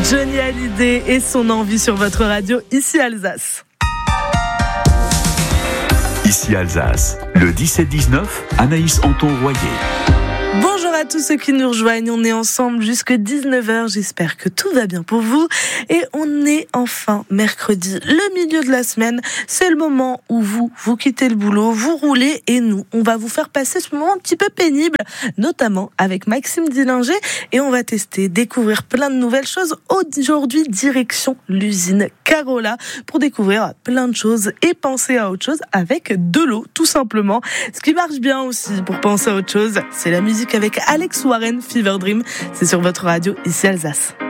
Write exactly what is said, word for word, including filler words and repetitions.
Johnny Hallyday et son envie sur votre radio, ici Alsace. Ici Alsace, le dix-sept dix-neuf, Anaïs Anton-Royer. Bonjour à tous ceux qui nous rejoignent, on est ensemble jusqu'à dix-neuf heures, j'espère que tout va bien pour vous. Et on est enfin mercredi, le milieu de la semaine, c'est le moment où vous, vous quittez le boulot, vous roulez et nous, on va vous faire passer ce moment un petit peu pénible, notamment avec Maxime Dillinger et on va tester, découvrir plein de nouvelles choses. Aujourd'hui, direction l'usine Carola pour découvrir plein de choses et penser à autre chose avec de l'eau, tout simplement. Ce qui marche bien aussi pour penser à autre chose, c'est la musique avec Alex Warren, Fever Dream. C'est sur votre radio, ici Alsace.